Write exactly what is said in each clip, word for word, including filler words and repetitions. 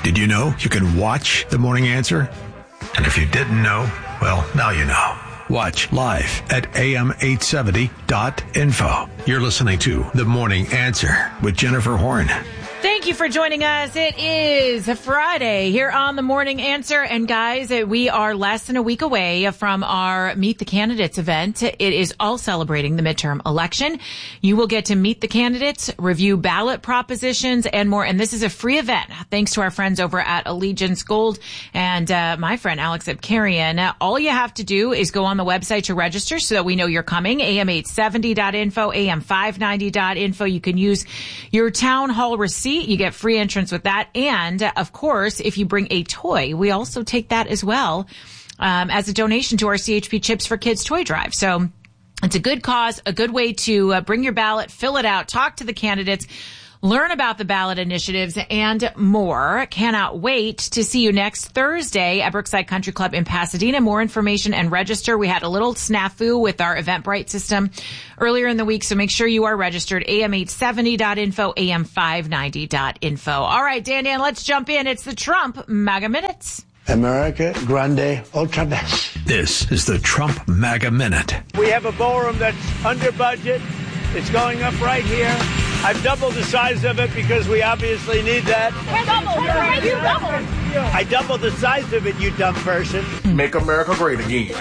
Did you know you can watch The Morning Answer? And if you didn't know, well, now you know. Watch live at A M eight seventy dot info. You're listening to The Morning Answer with Jennifer Horn. Thank you for joining us. It is Friday here on The Morning Answer. And guys, we are less than a week away from our Meet the Candidates event. It is all celebrating the midterm election. You will get to meet the candidates, review ballot propositions, and more. And this is a free event thanks to our friends over at Allegiance Gold and uh, my friend Alex Abkarian. All you have to do is go on the website to register so that we know you're coming. A M eight seventy dot info, A M five ninety dot info. You can use your town hall receipt. You get free entrance with that. And, of course, if you bring a toy, we also take that as well um, as a donation to our C H P Chips for Kids toy drive. So it's a good cause, a good way to uh, bring your ballot, fill it out, talk to the candidates, learn about the ballot initiatives, and more. Cannot wait to see you next Thursday at Brookside Country Club in Pasadena. More information and register. We had a little snafu with our Eventbrite system earlier in the week, so make sure you are registered. A M eight seventy dot info, A M five ninety dot info. All right, Dan Dan, let's jump in. It's the Trump MAGA Minutes. America Grande Ultra Best. This is the Trump MAGA Minute. We have a ballroom that's under budget. It's going up right here. I've doubled the size of it because we obviously need that. Double. You double. I doubled the size of it, you dumb person. Make America great again.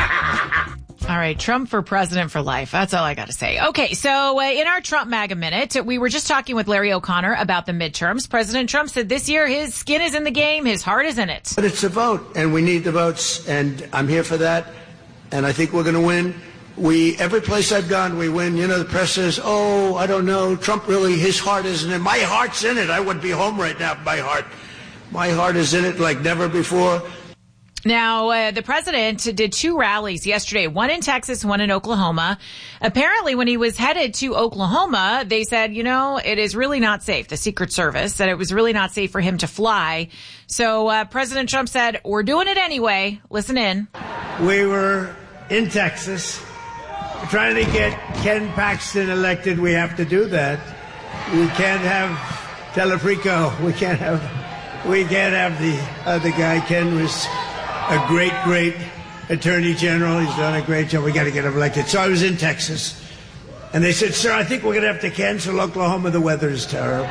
All right, Trump for president for life. That's all I got to say. Okay, so uh, in our Trump MAGA Minute, we were just talking with Larry O'Connor about the midterms. President Trump said this year his skin is in the game, his heart is in it. But it's a vote, and we need the votes, and I'm here for that, and I think we're going to win. We, every place I've gone, we win. You know, the press says, oh, I don't know, Trump really, his heart isn't in it. My heart's in it. I would be home right now, my heart. My heart is in it like never before. Now, uh, the president did two rallies yesterday, one in Texas, one in Oklahoma. Apparently, when he was headed to Oklahoma, they said, you know, it is really not safe. The Secret Service said it was really not safe for him to fly. So uh, President Trump said, we're doing it anyway. Listen in. We were in Texas. Trying to get Ken Paxton elected, we have to do that. We can't have Telefrico. We can't have, we can't have the other guy. Ken was a great, great attorney general. He's done a great job. We got to get him elected. So I was in Texas, and they said, "Sir, I think we're going to have to cancel Oklahoma. The weather is terrible.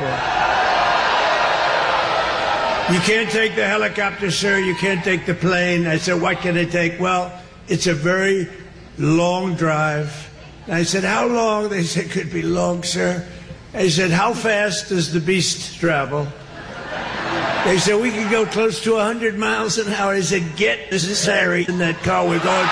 You can't take the helicopter, sir. You can't take the plane." I said, "What can I take?" "Well, it's a very long drive." I said, "How long?" They said, "Could be long, sir." I said, "How fast does the beast travel?" They said, "We can go close to one hundred miles an hour." I said, "Get necessary in that car. We're going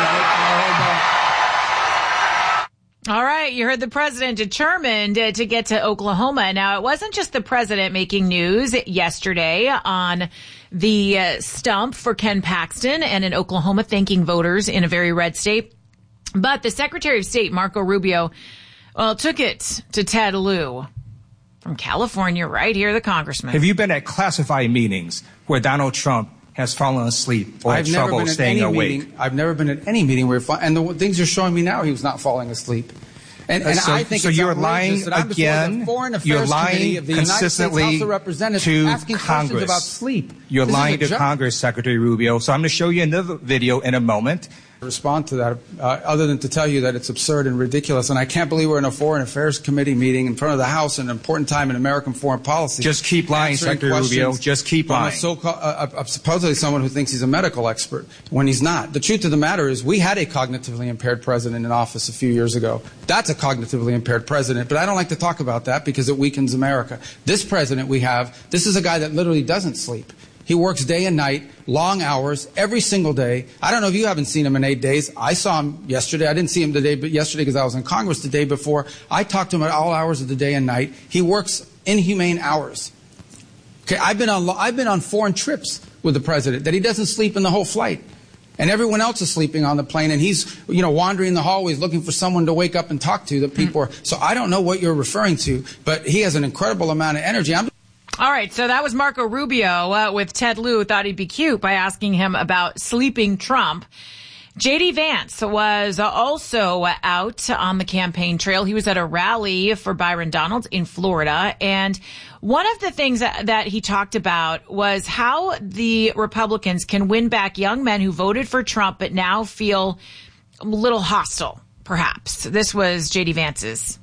to Oklahoma." All right, you heard the president determined uh, to get to Oklahoma. Now, it wasn't just the president making news yesterday on the uh, stump for Ken Paxton and in Oklahoma thanking voters in a very red state. But the Secretary of State, Marco Rubio, well, took it to Ted Lieu from California, right here, the congressman. Have you been at classified meetings where Donald Trump has fallen asleep or I've had trouble staying awake? Meeting, I've never been at any meeting where, and the things you're showing me now, he was not falling asleep. And, and so, I think so it's you're lying that I'm again. The Foreign Affairs you're lying Committee of the consistently United States House of Representatives to asking Congress questions about sleep. You're this lying to joke. Congress, Secretary Rubio. So I'm going to show you another video in a moment. Respond to that, uh, other than to tell you that it's absurd and ridiculous. And I can't believe we're in a Foreign Affairs Committee meeting in front of the House, an important time in American foreign policy. Just keep lying, Secretary Rubio. Just keep lying. So-called, uh, uh, supposedly someone who thinks he's a medical expert when he's not. The truth of the matter is we had a cognitively impaired president in office a few years ago. That's a cognitively impaired president, but I don't like to talk about that because it weakens America. This president we have, this is a guy that literally doesn't sleep. He works day and night, long hours, every single day. I don't know if you haven't seen him in eight days. I saw him yesterday. I didn't see him today, but yesterday because I was in Congress the day before. I talked to him at all hours of the day and night. He works inhumane hours. Okay, I've been on I've been on foreign trips with the president that he doesn't sleep in the whole flight. And everyone else is sleeping on the plane, and he's, you know, wandering the hallways looking for someone to wake up and talk to. That people are. So I don't know what you're referring to, but he has an incredible amount of energy. I'm All right, so that was Marco Rubio uh, with Ted Lieu. Thought he'd be cute by asking him about sleeping Trump. J D Vance was also out on the campaign trail. He was at a rally for Byron Donalds in Florida. And one of the things that, that he talked about was how the Republicans can win back young men who voted for Trump but now feel a little hostile, perhaps. This was J D Vance's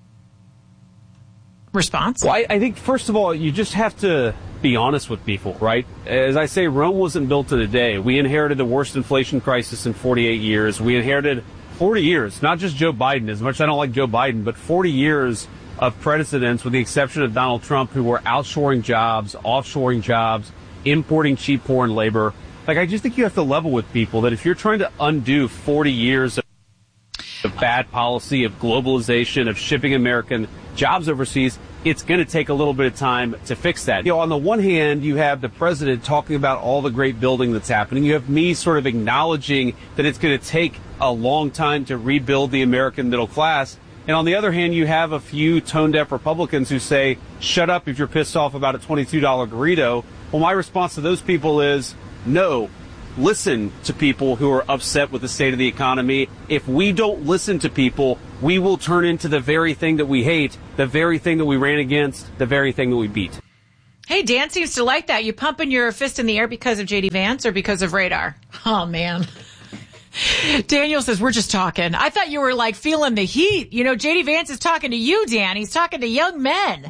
response. Well, I, I think, first of all, you just have to be honest with people, right? As I say, Rome wasn't built in a day. We inherited the worst inflation crisis in forty-eight years. We inherited forty years, not just Joe Biden, as much as I don't like Joe Biden, but forty years of precedents, with the exception of Donald Trump, who were outshoring jobs, offshoring jobs, importing cheap foreign labor. Like, I just think you have to level with people that if you're trying to undo forty years of of bad policy, of globalization, of shipping American jobs overseas, it's going to take a little bit of time to fix that. You know, on the one hand, you have the president talking about all the great building that's happening. You have me sort of acknowledging that it's going to take a long time to rebuild the American middle class. And on the other hand, you have a few tone-deaf Republicans who say, shut up if you're pissed off about a twenty-two dollar burrito. Well, my response to those people is, no. Listen to people who are upset with the state of the economy. If we don't listen to people, we will turn into the very thing that we hate, the very thing that we ran against, the very thing that we beat. Hey, Dan seems to like that. You pumping your fist in the air because of J D Vance or because of radar? Oh, man. Daniel says, we're just talking. I thought you were, like, feeling the heat. You know, J D Vance is talking to you, Dan. He's talking to young men.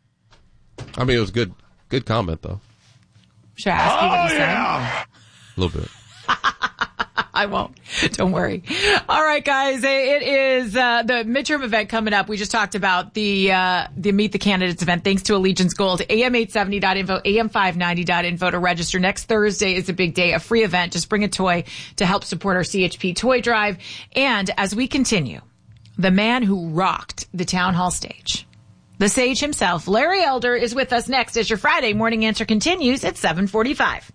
I mean, it was good good comment, though. Should I ask you what Oh, he said? yeah. A little bit. I won't. Don't worry. All right, guys. It is uh, the midterm event coming up. We just talked about the uh, the Meet the Candidates event. Thanks to Allegiance Gold. A M eight seventy dot info, A M five ninety dot info to register. Next Thursday is a big day, a free event. Just bring a toy to help support our C H P toy drive. And as we continue, the man who rocked the town hall stage, the sage himself, Larry Elder, is with us next as your Friday morning answer continues at seven forty-five.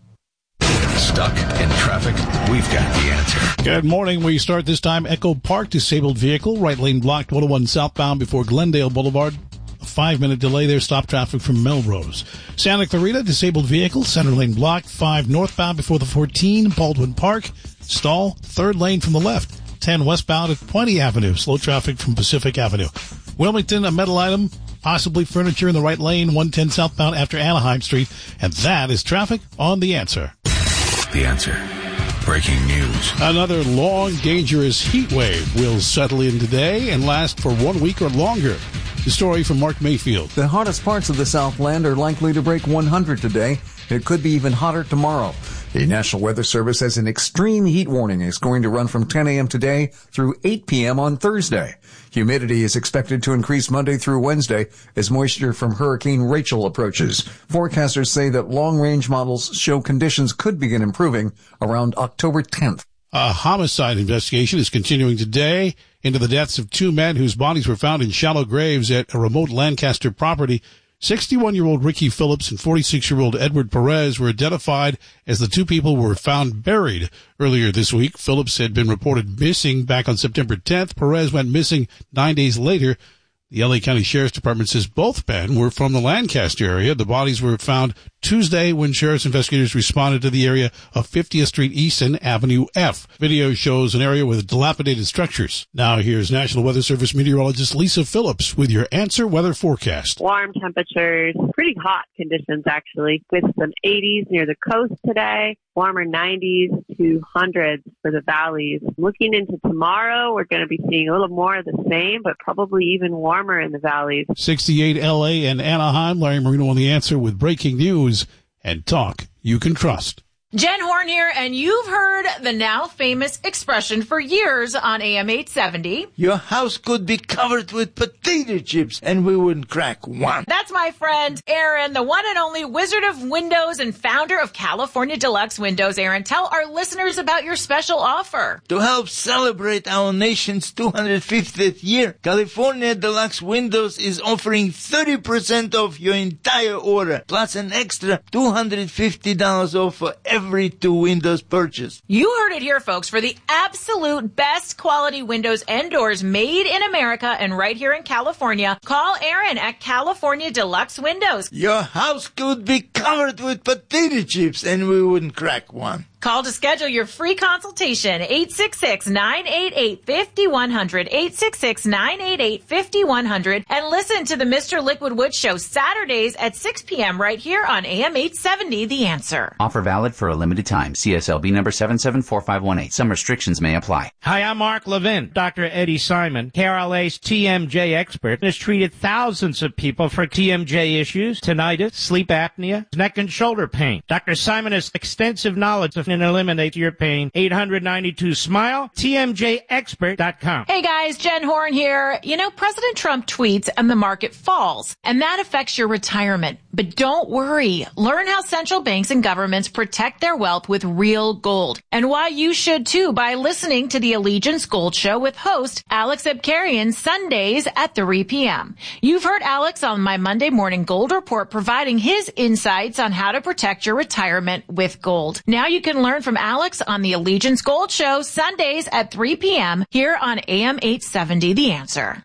Stuck in traffic? We've got the answer. Good morning. We start this time. Echo Park, disabled vehicle. Right lane blocked, one oh one southbound before Glendale Boulevard. A five-minute delay there. Stop traffic from Melrose. Santa Clarita, disabled vehicle. Center lane blocked. five northbound before the fourteen. Baldwin Park. Stall. Third lane from the left. ten westbound at Puente Avenue. Slow traffic from Pacific Avenue. Wilmington, a metal item. Possibly furniture in the right lane. one ten southbound after Anaheim Street. And that is traffic on The Answer. The Answer. Breaking news. Another long, dangerous heat wave will settle in today and last for one week or longer. The story from Mark Mayfield. The hottest parts of the Southland are likely to break one hundred today. It could be even hotter tomorrow. The National Weather Service says an extreme heat warning is going to run from ten a.m. today through eight p.m. on Thursday. Humidity is expected to increase Monday through Wednesday as moisture from Hurricane Rachel approaches. Forecasters say that long-range models show conditions could begin improving around October tenth. A homicide investigation is continuing today into the deaths of two men whose bodies were found in shallow graves at a remote Lancaster property. sixty-one-year-old Ricky Phillips and forty-six-year-old Edward Perez were identified as the two people who were found buried earlier this week. Phillips had been reported missing back on September tenth. Perez went missing nine days later. The L A County Sheriff's Department says both men were from the Lancaster area. The bodies were found Tuesday when sheriff's investigators responded to the area of fiftieth Street East and Avenue F. Video shows an area with dilapidated structures. Now here's National Weather Service meteorologist Lisa Phillips with your Answer Weather Forecast. Warm temperatures, pretty hot conditions actually, with some eighties near the coast today, warmer nineties to hundreds for the valleys. Looking into tomorrow, we're going to be seeing a little more of the same, but probably even warmer in the valleys. sixty-eight L A and Anaheim. Larry Marino on The Answer with breaking news and talk you can trust. Jen Horn here, and you've heard the now famous expression for years on A M eight seventy. Your house could be covered with potato chips and we wouldn't crack one. That's my friend Aaron, the one and only Wizard of Windows and founder of California Deluxe Windows. Aaron, tell our listeners about your special offer. To help celebrate our nation's two hundred fiftieth year, California Deluxe Windows is offering thirty percent off your entire order, plus an extra two hundred fifty dollars off for every Every two windows purchase. You heard it here, folks. For the absolute best quality windows and doors made in America and right here in California, call Aaron at California Deluxe Windows. Your house could be covered with potato chips, and we wouldn't crack one. Call to schedule your free consultation, eight six six, nine eight eight, five one zero zero, eight six six, nine eight eight, five one zero zero, and listen to the Mister Liquid Wood Show Saturdays at six p.m. right here on A M eight seventy, The Answer. Offer valid for a limited time. C S L B number seven seven four five one eight. Some restrictions may apply. Hi, I'm Mark Levin. Doctor Eddie Simon, K R L A's T M J expert, has treated thousands of people for T M J issues, tinnitus, sleep apnea, neck and shoulder pain. Doctor Simon has extensive knowledge of and eliminate your pain. eight hundred ninety-two SMILE, T M J expert dot com. Hey guys, Jen Horn here. You know, President Trump tweets and the market falls, and that affects your retirement. But don't worry. Learn how central banks and governments protect their wealth with real gold, and why you should too by listening to the Allegiance Gold Show with host Alex Abkarian Sundays at three p.m. You've heard Alex on my Monday Morning Gold Report providing his insights on how to protect your retirement with gold. Now you can learn from Alex on the Allegiance Gold Show Sundays at three p.m. here on A M eight seventy, The Answer.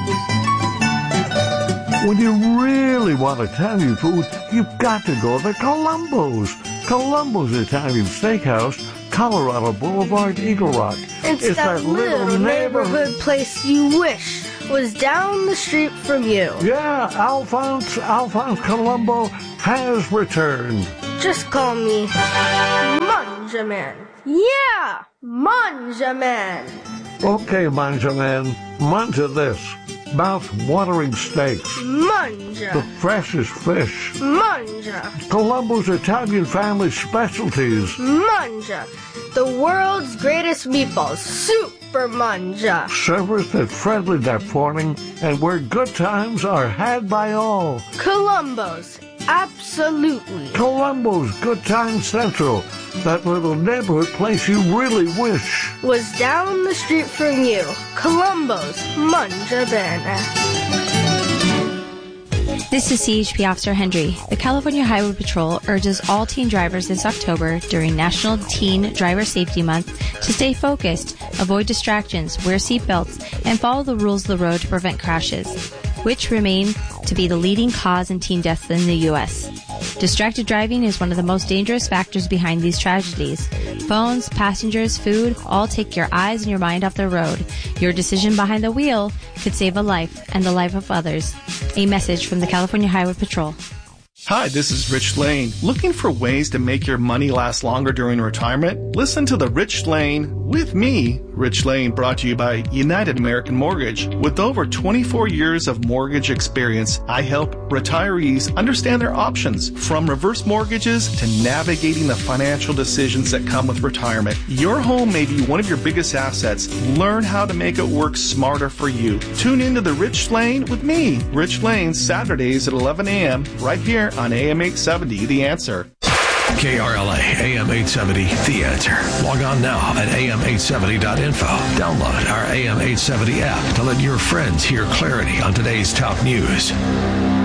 When you really want Italian food, you've got to go to Columbo's. Columbo's Italian Steakhouse, Colorado Boulevard, Eagle Rock. It's, it's that, that little neighborhood, neighborhood place you wish was down the street from you. Yeah, Alphonse, Alphonse Columbo has returned. Just call me Manja Man. Yeah, Manja Man. Okay, Manja Man, manja this. Mouth-watering steaks. Manja. The freshest fish. Manja. Columbo's Italian family specialties. Manja. The world's greatest meatballs. Super Manja. Serviced at friendly depth warning and where good times are had by all. Columbo's. Absolutely. Columbo's Good Time Central. That little neighborhood place you really wish was down the street from you. Columbo's Manja Bene. This is C H P Officer Hendry. The California Highway Patrol urges all teen drivers this October during National Teen Driver Safety Month to stay focused, avoid distractions, wear seatbelts, and follow the rules of the road to prevent crashes, which remain to be the leading cause in teen deaths in the U S. Distracted driving is one of the most dangerous factors behind these tragedies. Phones, passengers, food, all take your eyes and your mind off the road. Your decision behind the wheel could save a life and the life of others. A message from the California Highway Patrol. Hi, this is Rich Lane. Looking for ways to make your money last longer during retirement? Listen to the Rich Lane with me, Rich Lane, brought to you by United American Mortgage. With over twenty-four years of mortgage experience, I help retirees understand their options, from reverse mortgages to navigating the financial decisions that come with retirement. Your home may be one of your biggest assets. Learn how to make it work smarter for you. Tune into the Rich Lane with me, Rich Lane, Saturdays at eleven a.m. right here on A M eight seventy, The Answer. K R L A, A M eight seventy, The Answer. Log on now at A M eight seventy dot info. Download our A M eight seventy app to let your friends hear clarity on today's top news.